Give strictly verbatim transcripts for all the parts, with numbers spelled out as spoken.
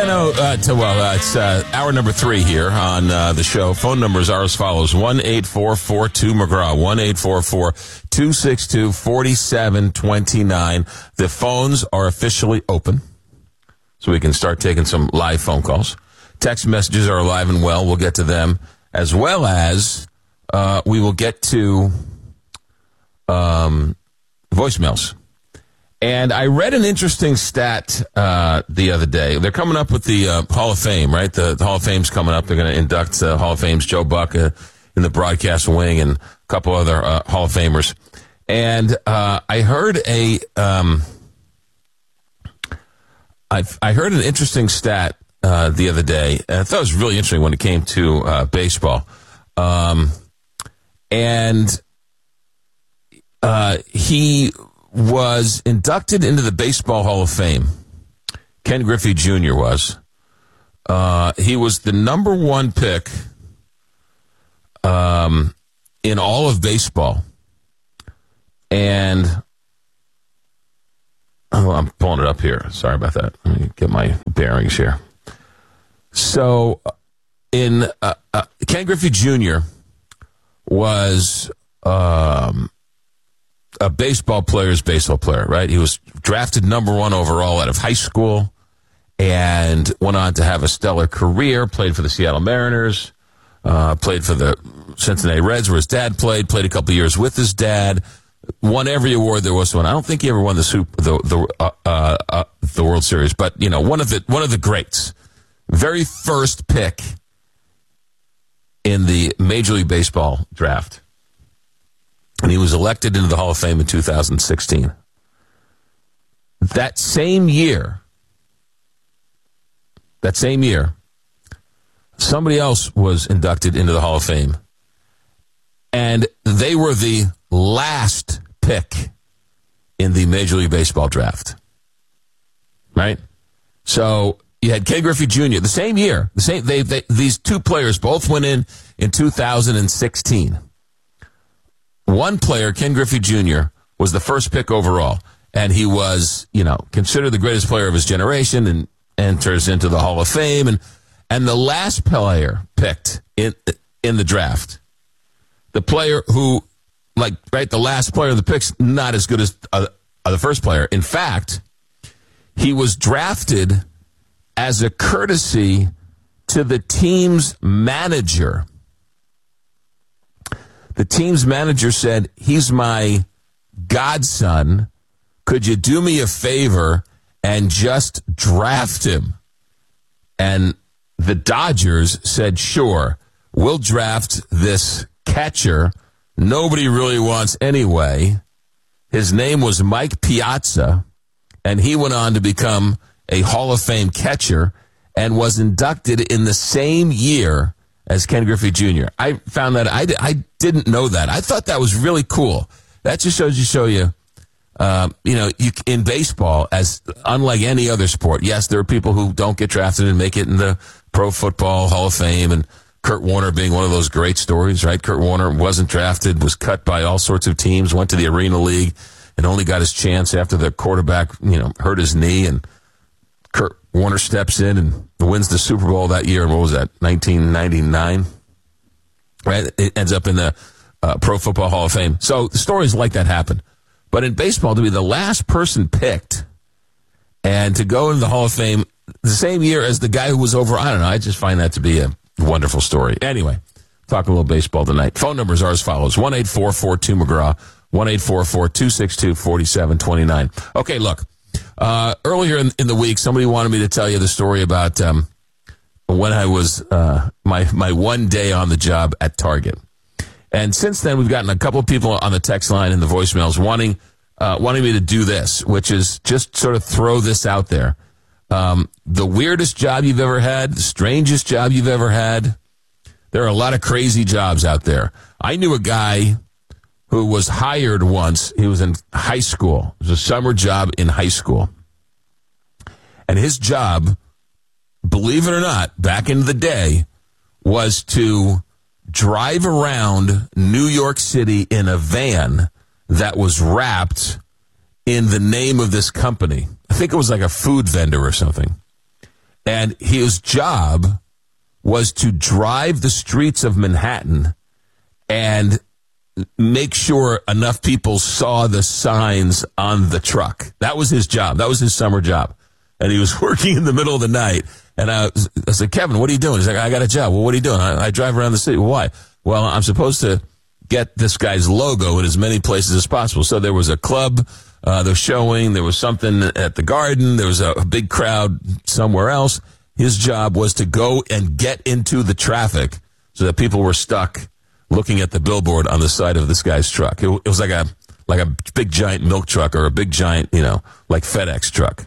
I know, uh, to, well, uh, it's uh, hour number three here on uh, the show. Phone numbers are as follows. one eight four four two McGraw. one eight four four two six two four seven two nine. The phones are officially open, so we can start taking some live phone calls. Text messages are alive and well. We'll get to them, as well as uh, we will get to um, voicemails. And I read an interesting stat uh, the other day. They're coming up with the uh, Hall of Fame, right? The, the Hall of Fame's coming up. They're going to induct uh, Hall of Fame's Joe Buck uh, in the broadcast wing and a couple other uh, Hall of Famers. And uh, I heard a, um, I I heard an interesting stat uh, the other day. And I thought it was really interesting when it came to uh, baseball. Um, and uh, he was inducted into the Baseball Hall of Fame. Ken Griffey Junior was. Uh, he was the number one pick um, in all of baseball. And, oh, I'm pulling it up here. Sorry about that. Let me get my bearings here. So, in uh, uh, Ken Griffey Junior was um, a baseball player's baseball player, right? He was drafted number one overall out of high school and went on to have a stellar career, played for the Seattle Mariners, uh, played for the Cincinnati Reds where his dad played, played a couple of years with his dad, won every award there was to win. I don't think he ever won the super, the the, uh, uh, uh, the World Series, but, you know, one of the one of the greats. Very first pick in the Major League Baseball draft. And he was elected into the Hall of Fame in two thousand sixteen. That same year, that same year, somebody else was inducted into the Hall of Fame. And they were the last pick in the Major League Baseball draft. Right? So you had Ken Griffey Junior the same year. The same. They, they these two players both went in in two thousand sixteen. One player, Ken Griffey Junior, was the first pick overall, and he was, you know, considered the greatest player of his generation and enters into the Hall of Fame. And and the last player picked in in the draft, the player who, like, right, the last player of the pick's not as good as uh, uh, the first player. In fact, he was drafted as a courtesy to the team's manager. The team's manager said, he's my godson. Could you do me a favor and just draft him? And the Dodgers said, sure, we'll draft this catcher nobody really wants anyway. His name was Mike Piazza, and he went on to become a Hall of Fame catcher and was inducted in the same year as Ken Griffey Junior I found that, I, I didn't know that. I thought that was really cool. That just shows you, show you, uh, you know, you, in baseball, as unlike any other sport, yes, there are people who don't get drafted and make it in the Pro Football Hall of Fame, and Kurt Warner being one of those great stories, right? Kurt Warner wasn't drafted, was cut by all sorts of teams, went to the Arena League, and only got his chance after the quarterback, you know, hurt his knee, and Kurt Warner steps in and wins the Super Bowl that year. And what was that, nineteen ninety-nine? Right? It ends up in the uh, Pro Football Hall of Fame. So the stories like that happen. But in baseball, to be the last person picked and to go into the Hall of Fame the same year as the guy who was over, I don't know, I just find that to be a wonderful story. Anyway, talking a little baseball tonight. Phone numbers are as follows. one eight four four two McGraw, one eight four four two six two four seven two nine. Okay, look. Uh, earlier in, in the week, somebody wanted me to tell you the story about um, when I was uh, my my one day on the job at Target. And since then, we've gotten a couple of people on the text line and the voicemails wanting uh, wanting me to do this, which is just sort of throw this out there. Um, the weirdest job you've ever had, the strangest job you've ever had. There are a lot of crazy jobs out there. I knew a guy who was hired once. He was in high school. It was a summer job in high school. And his job, believe it or not, back in the day, was to drive around New York City in a van that was wrapped in the name of this company. I think it was like a food vendor or something. And his job was to drive the streets of Manhattan and make sure enough people saw the signs on the truck. That was his job. That was his summer job. And he was working in the middle of the night. And I, was, I said, Kevin, what are you doing? He's like, I got a job. Well, what are you doing? I, I drive around the city. Well, why? Well, I'm supposed to get this guy's logo in as many places as possible. So there was a club, uh, they're showing, there was something at the Garden, there was a, a big crowd somewhere else. His job was to go and get into the traffic so that people were stuck looking at the billboard on the side of this guy's truck. It, it was like a like a big giant milk truck or a big giant, you know, like FedEx truck.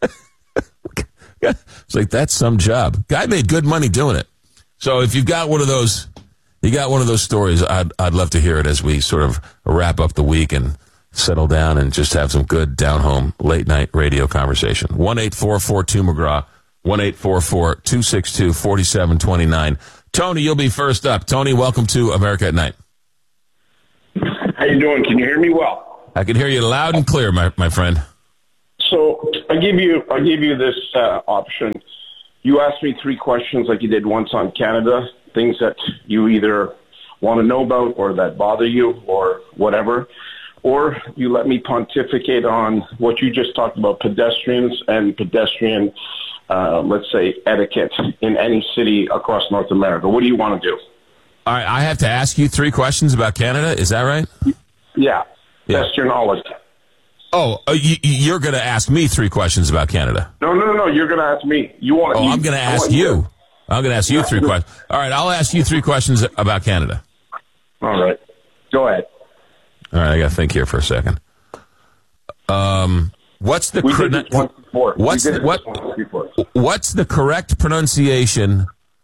It's like, that's some job. Guy made good money doing it. So if you've got one of those, you got one of those stories, I'd I'd love to hear it as we sort of wrap up the week and settle down and just have some good down-home late-night radio conversation. one eight four four two McGraw, one eight four four two six two four seven two nine. Tony, you'll be first up. Tony, welcome to America at Night. How you doing? Can you hear me well? I can hear you loud and clear, my, my friend. So I give you I give you this uh, option. You asked me three questions like you did once on Canada, things that you either want to know about or that bother you or whatever, or you let me pontificate on what you just talked about, pedestrians and pedestrian, uh, let's say, etiquette in any city across North America. What do you want to do? All right, I have to ask you three questions about Canada. Is that right? Yeah. Yeah. Test your knowledge. Oh, uh, you, you're going to ask me three questions about Canada. No, no, no, no. You're going to ask me. You want? Oh, you, I'm going to ask you. you. I'm going to ask you three questions. All right, I'll ask you three questions about Canada. All right. Go ahead. All right, I got to think here for a second. Um, what's the we cor- did this once before. What's we did the, what? Once before. What's the correct pronunciation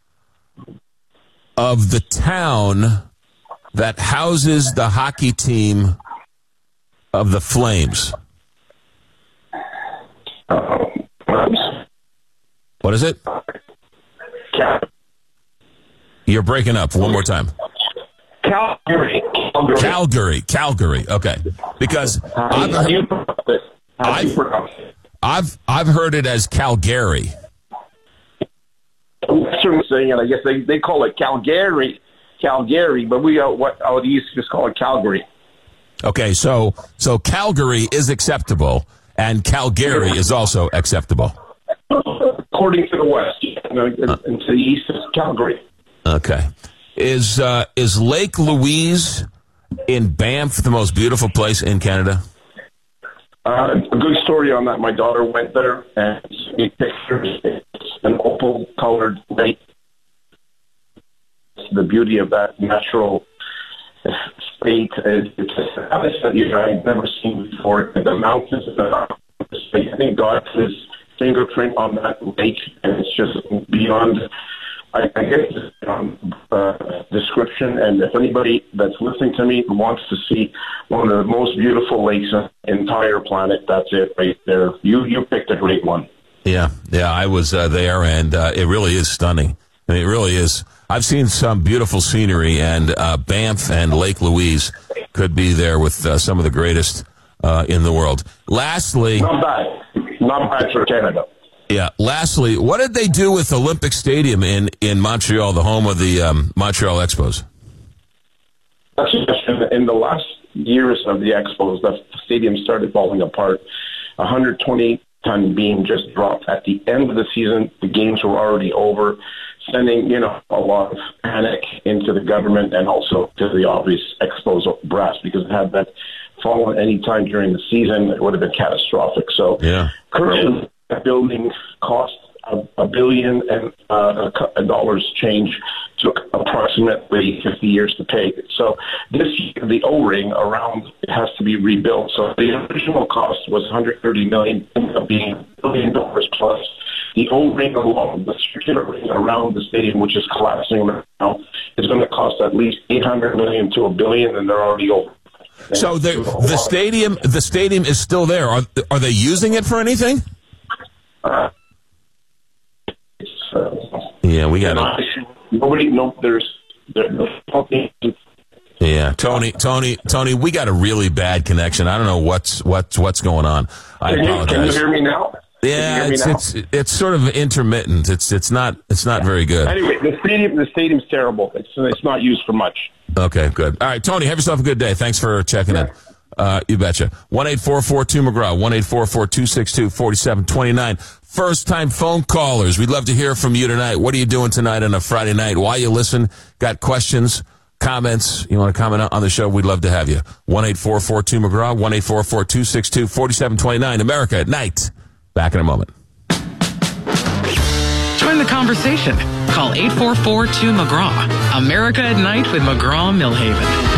of the town that houses the hockey team of the Flames? Um, what is it? Cal- You're breaking up. One more time. Calgary. Calgary. Calgary. Calgary. Okay. Because I've How do you heard, pronounce it? How do you I've, pronounce it? I've I've heard it as Calgary. Western saying it. I guess they, they call it Calgary, Calgary, but we out what out east just call it Calgary. Okay, so so Calgary is acceptable, and Calgary is also acceptable. According to the west, uh, and to the east is Calgary. Okay, is uh, is Lake Louise in Banff the most beautiful place in Canada? Uh, a good story on that. My daughter went there and sent me pictures. It's an opal-colored lake. The beauty of that natural state is it's a status that you I've never seen before. The mountains and the state. I think God put his fingerprint on that lake, and it's just beyond. I, I guess um, uh, description, and if anybody that's listening to me wants to see one of the most beautiful lakes on the entire planet, that's it right there. You you picked a great one. Yeah, yeah, I was uh, there, and uh, it really is stunning. I mean, it really is. I've seen some beautiful scenery, and uh, Banff and Lake Louise could be there with uh, some of the greatest uh, in the world. Lastly, not bad, not bad for Canada. Yeah. Lastly, what did they do with Olympic Stadium in, in Montreal, the home of the um, Montreal Expos? That's just in the, in the last years of the Expos, the stadium started falling apart. one hundred twenty ton beam just dropped at the end of the season. The games were already over, sending you know a lot of panic into the government and also to the obvious Expos brass, because had that fallen any time during the season, it would have been catastrophic. So yeah. currently, that building cost a, a billion and uh, a, a dollars change, took approximately fifty years to pay. So this year, the O-ring around it has to be rebuilt. So the original cost was one hundred thirty million dollars, ended up being a billion dollars plus. The O-ring alone, the circular ring around the stadium, which is collapsing right now, is going to cost at least eight hundred million dollars to a billion, and they're already over. So the the stadium the stadium is still there. Are are they using it for anything? Uh, uh, yeah, we got it. Nobody, no, there's, there's no. Yeah, Tony, Tony, Tony, we got a really bad connection. I don't know what's what's what's going on. I can you, apologize. Can you hear me now? Yeah, it's, it's it's sort of intermittent. It's it's not it's not yeah. very good. Anyway, the stadium the stadium's terrible. It's it's not used for much. Okay, good. All right, Tony, have yourself a good day. Thanks for checking yeah. in. Uh, you betcha. one eight four four two McGraw, one eight four four two six two four seven two nine. First time phone callers. We'd love to hear from you tonight. What are you doing tonight on a Friday night? Why you listen? Got questions, comments? You want to comment on the show? We'd love to have you. one eight four four two McGraw, one eight four four two six two four seven two nine. America at Night. Back in a moment. Join the conversation. Call eight four four two McGraw. America at Night with McGraw Millhaven.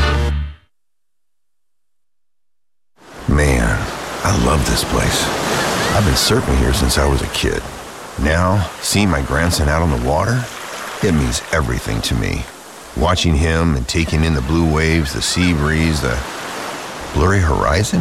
Man, I love this place. I've been surfing here since I was a kid. Now, seeing my grandson out on the water, it means everything to me. Watching him and taking in the blue waves, the sea breeze, the blurry horizon.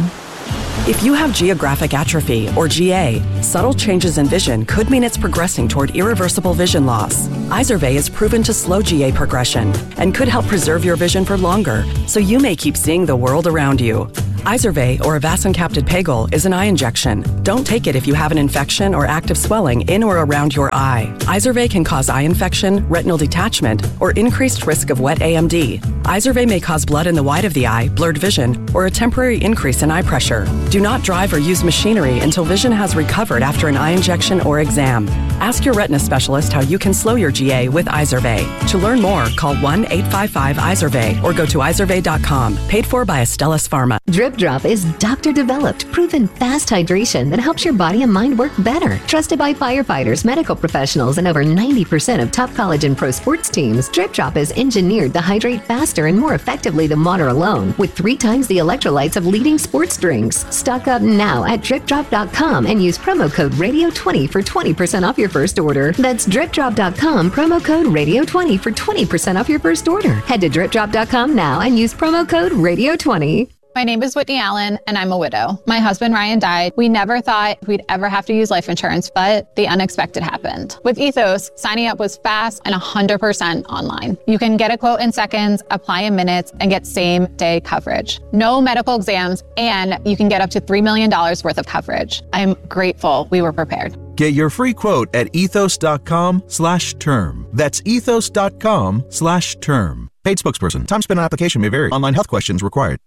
If you have geographic atrophy, or G A, subtle changes in vision could mean it's progressing toward irreversible vision loss. Izervay is proven to slow G A progression and could help preserve your vision for longer, so you may keep seeing the world around you. Izervay, or avacincaptad pegol, is an eye injection. Don't take it if you have an infection or active swelling in or around your eye. Izervay can cause eye infection, retinal detachment, or increased risk of wet A M D. Izervay may cause blood in the white of the eye, blurred vision, or a temporary increase in eye pressure. Do not drive or use machinery until vision has recovered after an eye injection or exam. Ask your retina specialist how you can slow your G A with Izervay. To learn more, call one eight five five Izervay or go to izervay dot com. Paid for by Astellas Pharma. Drip Drop is doctor-developed, proven fast hydration that helps your body and mind work better. Trusted by firefighters, medical professionals, and over ninety percent of top college and pro sports teams, Drip Drop is engineered to hydrate faster and more effectively than water alone, with three times the electrolytes of leading sports drinks. Stock up now at drip drop dot com and use promo code radio twenty for twenty percent off your first order. That's drip drop dot com, promo code radio twenty for twenty percent off your first order. Head to drip drop dot com now and use promo code radio twenty. My name is Whitney Allen, and I'm a widow. My husband, Ryan, died. We never thought we'd ever have to use life insurance, but the unexpected happened. With Ethos, signing up was fast and one hundred percent online. You can get a quote in seconds, apply in minutes, and get same-day coverage. No medical exams, and you can get up to three million dollars worth of coverage. I'm grateful we were prepared. Get your free quote at ethos dot com slash term. That's ethos dot com slash term. Paid spokesperson. Time spent on application may vary. Online health questions required.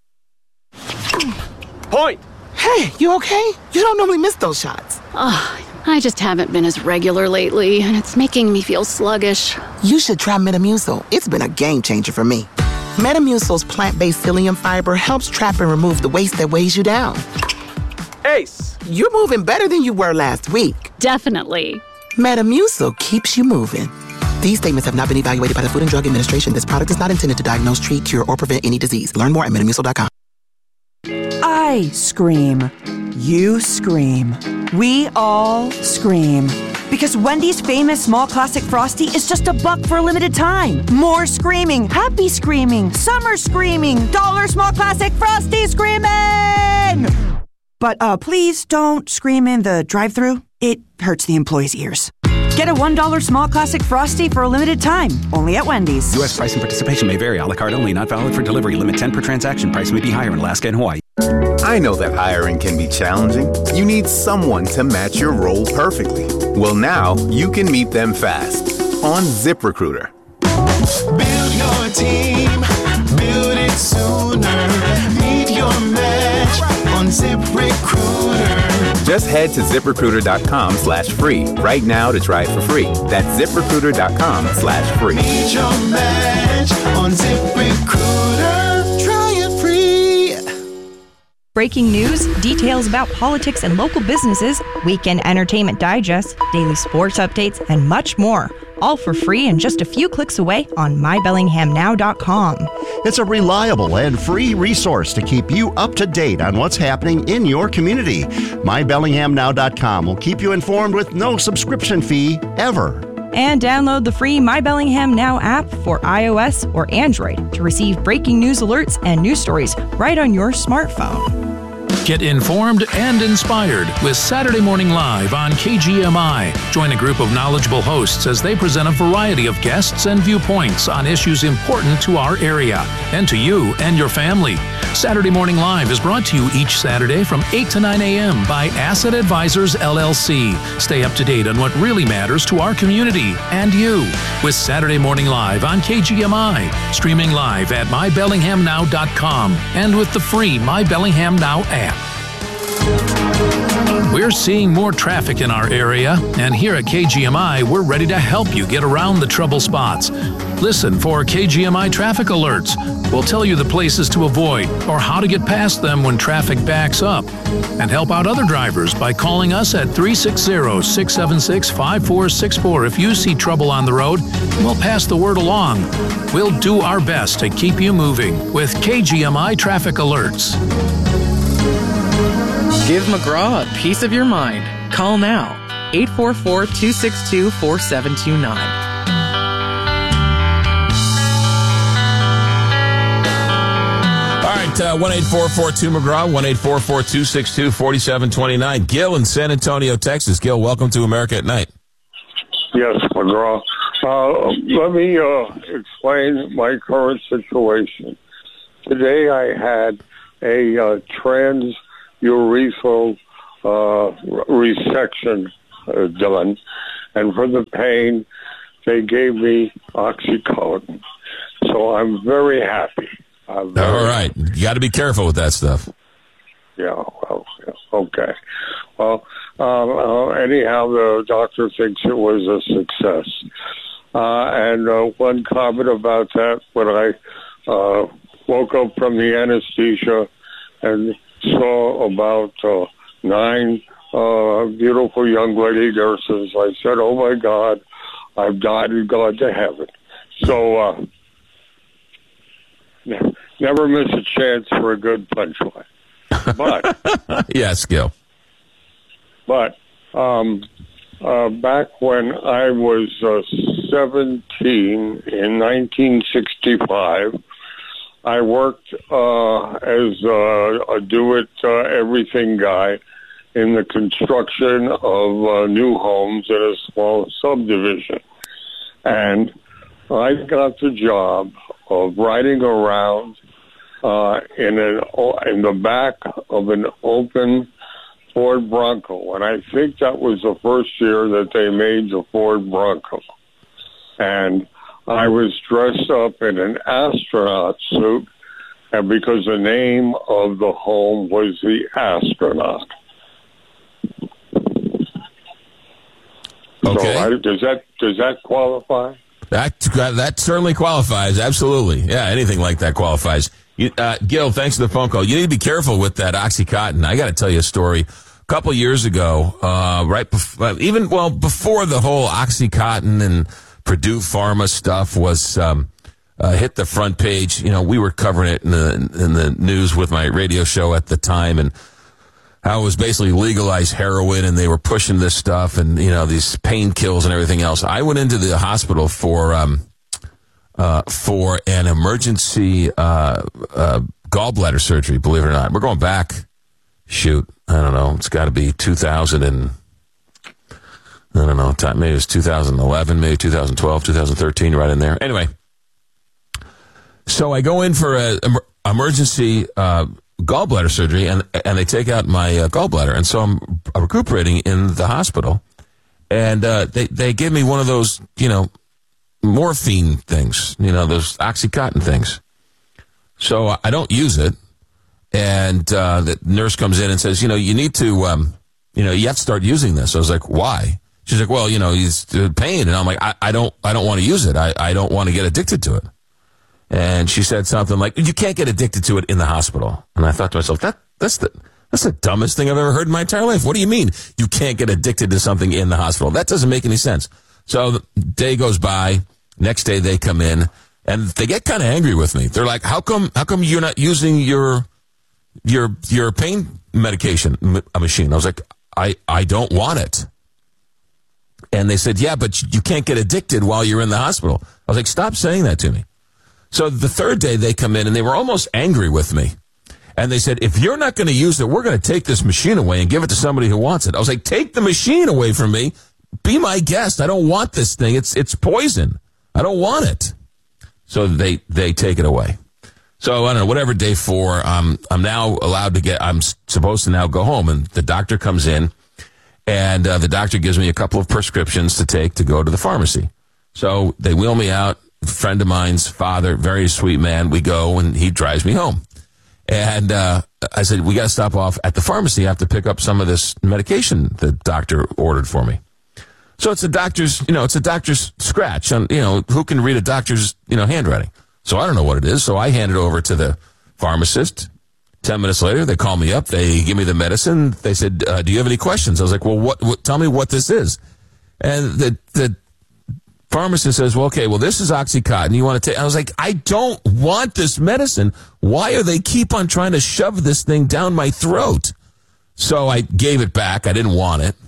Point! Hey, you okay? You don't normally miss those shots. Ugh, I just haven't been as regular lately, and it's making me feel sluggish. You should try Metamucil. It's been a game changer for me. Metamucil's plant-based psyllium fiber helps trap and remove the waste that weighs you down. Ace! You're moving better than you were last week. Definitely. Metamucil keeps you moving. These statements have not been evaluated by the Food and Drug Administration. This product is not intended to diagnose, treat, cure, or prevent any disease. Learn more at metamucil dot com. I scream. You scream. We all scream. Because Wendy's famous small classic Frosty is just a buck for a limited time. More screaming, happy screaming, summer screaming, dollar small classic Frosty screaming! But uh, please don't scream in the drive-thru. It hurts the employees' ears. Get a one dollar small classic Frosty for a limited time, only at Wendy's. U S price and participation may vary. A la carte only, not valid for delivery. Limit ten per transaction. Price may be higher in Alaska and Hawaii. I know that hiring can be challenging. You need someone to match your role perfectly. Well, now you can meet them fast on ZipRecruiter. Build your team, build it sooner. Meet your match on ZipRecruiter. Just head to ZipRecruiter.com slash free right now to try it for free. That's ZipRecruiter.com slash free. Meet your match on ZipRecruiter. Try it free. Breaking news, details about politics and local businesses, weekend entertainment digest, daily sports updates, and much more. All for free and just a few clicks away on my bellingham now dot com. It's a reliable and free resource to keep you up to date on what's happening in your community. my bellingham now dot com will keep you informed with no subscription fee ever. And download the free My Bellingham Now app for iOS or Android to receive breaking news alerts and news stories right on your smartphone. Get informed and inspired with Saturday Morning Live on K G M I. Join a group of knowledgeable hosts as they present a variety of guests and viewpoints on issues important to our area and to you and your family. Saturday Morning Live is brought to you each Saturday from eight to nine a.m. by Asset Advisors, L L C. Stay up to date on what really matters to our community and you with Saturday Morning Live on K G M I, streaming live at my bellingham now dot com and with the free My Bellingham Now app. We're seeing more traffic in our area, and here at K G M I, we're ready to help you get around the trouble spots. Listen for K G M I traffic alerts. We'll tell you the places to avoid or how to get past them when traffic backs up. And help out other drivers by calling us at three six zero, six seven six, five four six four if you see trouble on the road. We'll pass the word along. We'll do our best to keep you moving with K G M I traffic alerts. Give McGraw a piece of your mind. Call now. eight four four, two six two, four seven two nine. All right, uh, one eight four four two McGraw, one eight four four, two six two, four seven two nine. Gil in San Antonio, Texas. Gil, welcome to America at Night. Yes, McGraw. Uh, let me uh, explain my current situation. Today I had a uh, trans urethral uh, resection uh, done, and for the pain, they gave me Oxycontin. So I'm very happy. I'm very All right. You got to be careful with that stuff. Yeah, well, yeah, okay. Well, um, uh, anyhow, the doctor thinks it was a success. Uh, and uh, one comment about that, when I uh, woke up from the anesthesia and saw about uh, nine uh, beautiful young lady nurses, I said, oh, my God, I've died and gone to heaven. So uh, ne- never miss a chance for a good punchline. But yes, Gil. But um, uh, back when I was uh, seventeen in nineteen sixty-five, I worked uh, as uh, a do-it-everything guy in the construction of uh, new homes in a small subdivision. And I got the job of riding around uh, in, an, in the back of an open Ford Bronco. And I think that was the first year that they made the Ford Bronco. And I was dressed up in an astronaut suit, and because the name of the home was the Astronaut. Okay. So I, does that does that qualify? That that certainly qualifies. Absolutely. Yeah, anything like that qualifies. You, uh, Gil, thanks for the phone call. You need to be careful with that Oxycontin. I got to tell you a story. A couple years ago, uh, right before, even well before the whole Oxycontin and Purdue Pharma stuff was um, uh, hit the front page. You know, we were covering it in the in the news with my radio show at the time, and how it was basically legalized heroin, and they were pushing this stuff, and you know these pain kills and everything else. I went into the hospital for um, uh, for an emergency uh, uh, gallbladder surgery. Believe it or not, we're going back. Shoot, I don't know. It's got to be two thousand and. I don't know, maybe it was two thousand eleven, maybe two thousand twelve, two thousand thirteen, right in there. Anyway, so I go in for an emergency uh, gallbladder surgery, and and they take out my uh, gallbladder. And so I'm recuperating in the hospital, and uh, they, they give me one of those, you know, morphine things, you know, those Oxycontin things. So I don't use it, and uh, the nurse comes in and says, you know, you need to, um, you know, you have to start using this. I was like, why? She's like, well, you know, he's pain. And I'm like, I, I don't, I don't want to use it. I, I don't want to get addicted to it. And she said something like, you can't get addicted to it in the hospital. And I thought to myself, that, that's the, that's the dumbest thing I've ever heard in my entire life. What do you mean you can't get addicted to something in the hospital? That doesn't make any sense. So the day goes by. Next day they come in and they get kind of angry with me. They're like, how come, how come you're not using your, your, your pain medication m- machine? I was like, I, I don't want it. And they said, yeah, but you can't get addicted while you're in the hospital. I was like, stop saying that to me. So the third day they come in and they were almost angry with me. And they said, if you're not going to use it, we're going to take this machine away and give it to somebody who wants it. I was like, take the machine away from me. Be my guest. I don't want this thing. It's it's poison. I don't want it. So they, they take it away. So I don't know, whatever, day four, um, I'm now allowed to get, I'm supposed to now go home. And the doctor comes in, and uh, the doctor gives me a couple of prescriptions to take to go to the pharmacy. So they wheel me out. A friend of mine's father, very sweet man. We go, and he drives me home. And uh, I said, we got to stop off at the pharmacy. I have to pick up some of this medication the doctor ordered for me. So it's a doctor's, you know, it's a doctor's scratch on, you know, who can read a doctor's, you know, handwriting. So I don't know what it is. So I hand it over to the pharmacist. Ten minutes later, they call me up. They give me the medicine. They said, uh, do you have any questions? I was like, well, what, what, tell me what this is. And the, the pharmacist says, well, okay, well, this is Oxycontin. You want to take, I was like, I don't want this medicine. Why are they keep on trying to shove this thing down my throat? So I gave it back. I didn't want it.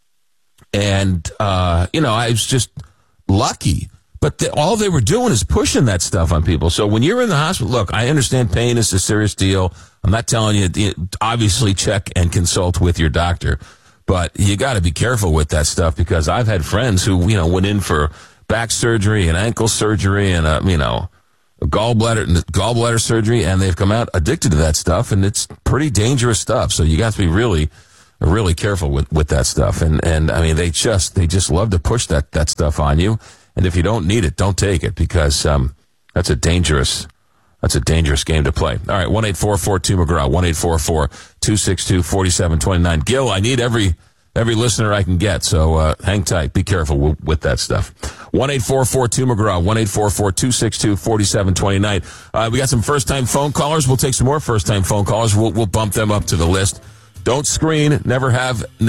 And, uh, you know, I was just lucky. But the, all they were doing is pushing that stuff on people. So when you're in the hospital, look, I understand pain is a serious deal. I'm not telling you, you obviously check and consult with your doctor. But you got to be careful with that stuff, because I've had friends who, you know, went in for back surgery and ankle surgery and, uh, you know, gallbladder gallbladder surgery, and they've come out addicted to that stuff, and it's pretty dangerous stuff. So you got to be really, really careful with, with that stuff. And, and I mean, they just, they just love to push that, that stuff on you. And if you don't need it, don't take it, because um, that's a dangerous, that's a dangerous game to play. All right, one eight four four two McGraw, one eight four four two six two four seven two nine. Gil, I need every every listener I can get, so uh, hang tight. Be careful w- with that stuff. one eight four four two McGraw, one eight four four two six two four seven two nine. Uh, we got some first-time phone callers. We'll take some more first-time phone callers. We'll, we'll bump them up to the list. Don't screen. Never have...